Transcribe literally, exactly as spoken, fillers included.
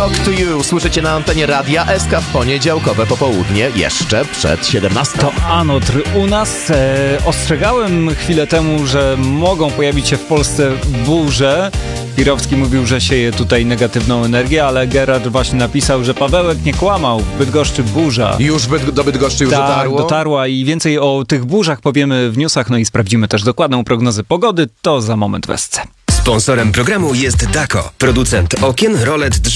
Talk to You słyszycie na antenie Radia S K w poniedziałkowe popołudnie, jeszcze przed siedemnastą. To Anotr u nas. E, ostrzegałem chwilę temu, że mogą pojawić się w Polsce burze. Pirowski mówił, że sieje tutaj negatywną energię, ale Gerard właśnie napisał, że Pawełek nie kłamał. W Bydgoszczy burza. Już Byd- do Bydgoszczy już tak, dotarło? dotarła i więcej o tych burzach powiemy w newsach, no i sprawdzimy też dokładną prognozę pogody. To za moment w S C. Sponsorem programu jest Dako, producent okien, rolet, drzwi